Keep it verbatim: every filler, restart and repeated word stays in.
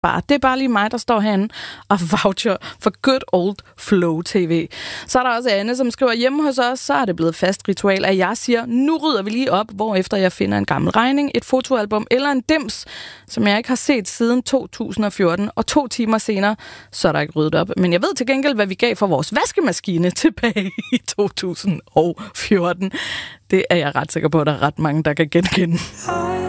bare. Det er bare lige mig, der står herinde og voucher for good old Flow T V. Så er der også Anne, som skriver, hjemme hos os, så er det blevet fast ritual, at jeg siger, nu rydder vi lige op, hvorefter jeg finder en gammel regning, et fotoalbum eller en dims, som jeg ikke har set siden to tusind og fjorten, og to timer senere, så er der ikke ryddet op. Men jeg ved til gengæld, hvad vi gav for vores vaskemaskine tilbage i to tusind og fjorten. Det er jeg ret sikker på, at der er ret mange, der kan genkende.